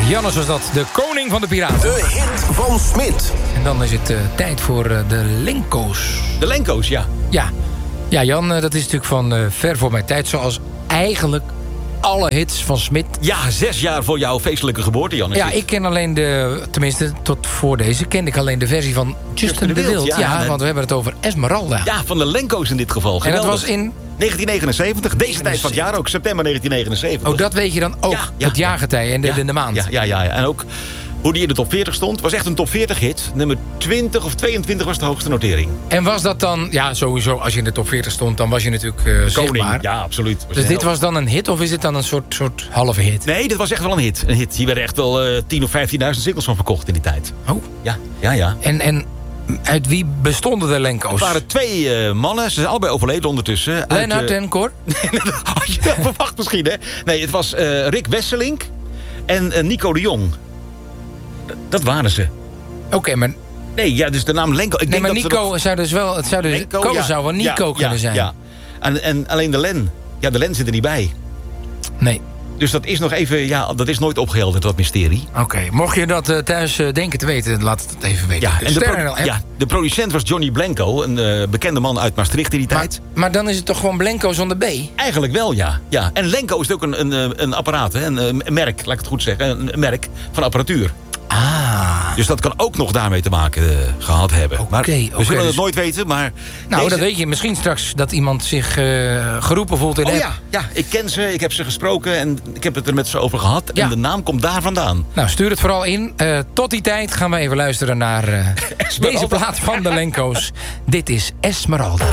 Jannes was dat, de koning van de piraten. De hit van Smit. En dan is het tijd voor de Lenko's. De Lenko's, ja. Ja, Jan, dat is natuurlijk van ver voor mijn tijd. Zoals eigenlijk alle hits van Smit. Ja, 6 jaar voor jouw feestelijke geboorte, Jan. Ja, ik ken alleen tenminste tot voor deze, kende ik alleen de versie van Justin de Wild. Ja, want we hebben het over Esmeralda. Ja, van de Lenko's in dit geval. Geweldig. En dat was in 1979, deze tijd van het jaar ook, september 1979. Oh, dat weet je dan ook, het jaargetij en de maand. Ja. En ook hoe die in de top 40 stond. Was echt een top 40 hit. Nummer 20 of 22 was de hoogste notering. En was dat dan, ja sowieso, als je in de top 40 stond, dan was je natuurlijk Koning, zichtbaar. ja, absoluut. Dus dit was dan een hit of is het dan een soort halve hit? Nee, dit was echt wel een hit. Een hit. Hier werden echt wel 10.000 of 15.000 singles van verkocht in die tijd. Oh. Ja. En uit wie bestonden de Lenko's? Het waren 2 mannen. Ze zijn allebei overleden ondertussen. Lennart en Cor? Had je dat verwacht misschien, hè? Nee, het was Rick Wesselink en Nico de Jong. Dat waren ze. Oké, maar... Nee, ja, dus de naam Lenko... maar Nico zou dus wel... Het zou dus Lenko, zou wel Nico kunnen zijn. Ja. En alleen de Len. Ja, de Len zit er niet bij. Nee. Dus dat is nog even... Ja, dat is nooit opgehelderd, dat mysterie. Oké, mocht je dat thuis denken te weten, laat het even weten. Ja, en de producent was Johnny Blanco, een bekende man uit Maastricht in die tijd. Maar dan is het toch gewoon Blanco zonder B? Eigenlijk wel, ja. En Lenko is ook een apparaat, hè? Een merk, laat ik het goed zeggen. Een merk van apparatuur. Ah. Dus dat kan ook nog daarmee te maken gehad hebben. We zullen het nooit weten, maar... Nou, dat weet je. Misschien straks dat iemand zich geroepen voelt in de app. Ja, ik ken ze, ik heb ze gesproken en ik heb het er met ze over gehad. Ja. En de naam komt daar vandaan. Nou, stuur het vooral in. Tot die tijd gaan we even luisteren naar deze plaat van de Lenko's. Dit is Esmeralda.